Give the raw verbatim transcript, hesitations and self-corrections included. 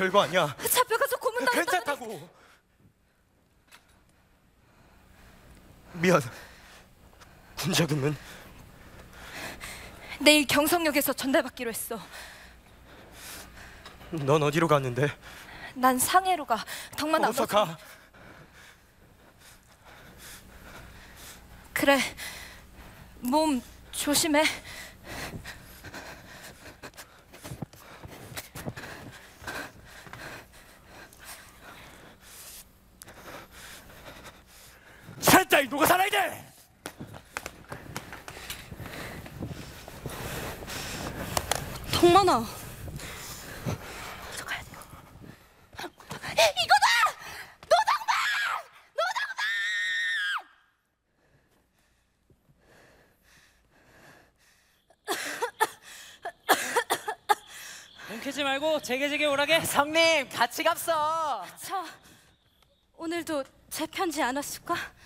별거 아니야. 잡혀가서 고문당했다. 괜찮다고. 미안. 군자금은? 내일 경성역에서 전달받기로 했어. 넌 어디로 갔는데? 난 상해로 가. 덕만 안 어서 가서. 가. 그래. 몸 조심해. 살짝 누가 살아야 돼. 덕만아. 어서 가야 돼. 이거다! 노덕만! 노덕만! 뭉치지 말고 제게제게 오라게. 성님 같이 갑서. 자, 오늘도 제 편지 안 왔을까?